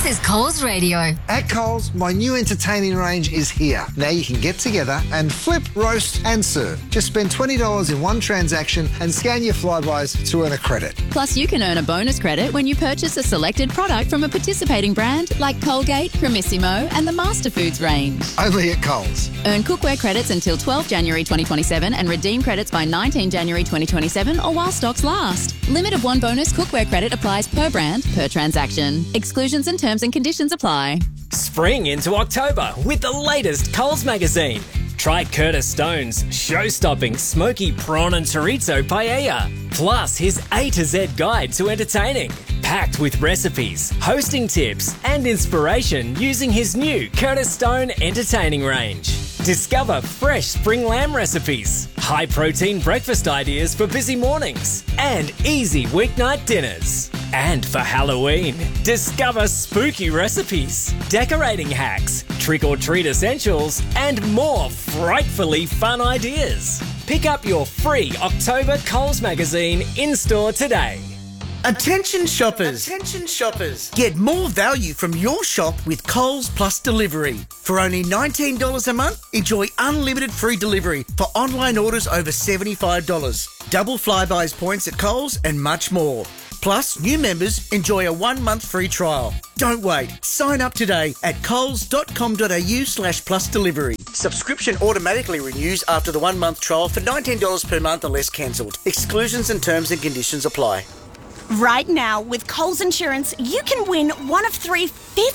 is Coles Radio. At Coles, my new entertaining range is here. Now you can get together and flip, roast and serve. Just spend $20 in one transaction and scan your Flybuys to earn a credit. Plus, you can earn a bonus credit when you purchase a selected product from a participating brand like Colgate, Cremissimo and the Master Foods range. Only at Coles. Earn cookware credits until 12 January 2027 and redeem credits by 19 January 2027 or while stocks last. Limit of one bonus cookware credit applies per brand, per transaction. Exclusions and terms and conditions apply. Spring into October with the latest Coles magazine. Try Curtis Stone's show-stopping smoky prawn and chorizo paella. Plus his A to Z guide to entertaining. Packed with recipes, hosting tips and inspiration using his new Curtis Stone entertaining range. Discover fresh spring lamb recipes, high-protein breakfast ideas for busy mornings and easy weeknight dinners. And for Halloween, discover spooky recipes, decorating hacks, trick-or-treat essentials and more frightfully fun ideas. Pick up your free October Coles magazine in-store today. Attention shoppers. Get more value from your shop with Coles Plus Delivery. For only $19 a month, enjoy unlimited free delivery for online orders over $75. Double Flybuys points at Coles and much more. Plus, new members enjoy a 1 month free trial. Don't wait. Sign up today at coles.com.au/plus delivery. Subscription automatically renews after the 1 month trial for $19 per month unless cancelled. Exclusions and terms and conditions apply. Right now, with Coles Insurance, you can win one of 3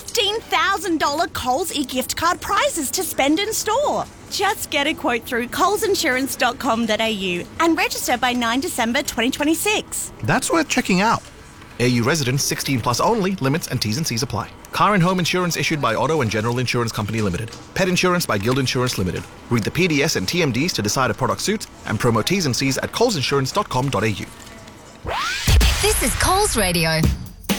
$15,000 Coles e-gift card prizes to spend in store. Just get a quote through colesinsurance.com.au and register by 9 December 2026. That's worth checking out. AU residents 16 plus only. Limits and T's and C's apply. Car and home insurance issued by Auto and General Insurance Company Limited. Pet insurance by Guild Insurance Limited. Read the PDS and TMDs to decide a product suits and promo T's and C's at colesinsurance.com.au. This is Coles Radio.